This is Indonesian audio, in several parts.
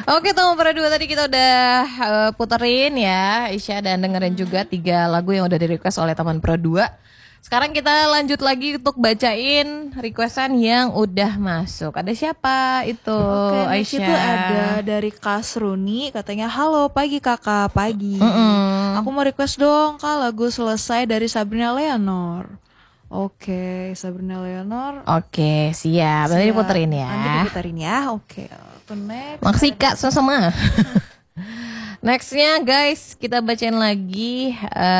Oke teman Pro 2 tadi kita udah puterin ya Aisyah dan dengerin juga 3 lagu yang udah di request oleh teman Pro 2. Sekarang kita lanjut lagi untuk bacain requestan yang udah masuk. Ada siapa itu? Oke, next Aisyah. itu ada dari Kasruni, katanya halo pagi kakak, pagi. Aku mau request dong kak lagu Selesai dari Sabrina Leonor. Oke, Sabrina Leonor. Oke siap, nanti diputerin ya. Nanti diputerin ya, oke. Next. Makasih kak sama-sama. Nextnya guys kita bacain lagi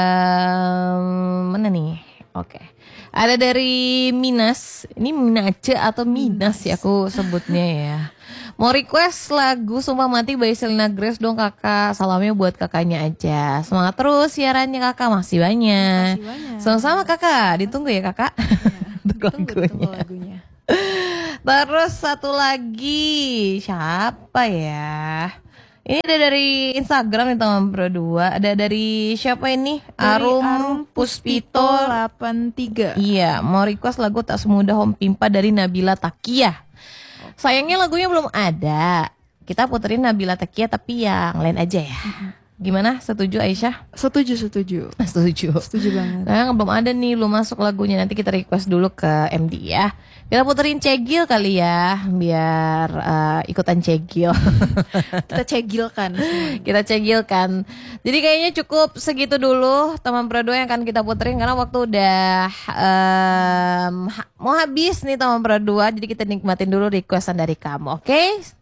mana nih? Oke. Ada dari Minas. Ini Minace atau Minas ya aku sebutnya ya. Mau request lagu Sumpah Mati by Selena Grace dong kakak. Salamnya buat kakaknya aja. Semangat terus siarannya kakak. Masih banyak. Sama-sama kakak. Ditunggu ya kakak. Tunggu lagunya. Terus satu lagi. Siapa ya? Ini ada dari Instagram nih teman Pro 2. Ada dari siapa ini? Arum Puspito 83. Iya, mau request lagu Tak Semudah Home Pimpa dari Nabila Takia. Sayangnya lagunya belum ada. Kita puterin Nabila Takia tapi yang lain aja ya. Gimana? Setuju Aisyah? Setuju. Setuju banget. Nah, belum ada nih, belum masuk lagunya. Nanti kita request dulu ke MD ya. Kita puterin Cegil kali ya, biar ikutan Cegil. Kita cegilkan. Kita cegilkan. Jadi kayaknya cukup segitu dulu teman Pro 2 yang akan kita puterin karena waktu udah mau habis nih teman Pro 2. Jadi kita nikmatin dulu requestan dari kamu, oke?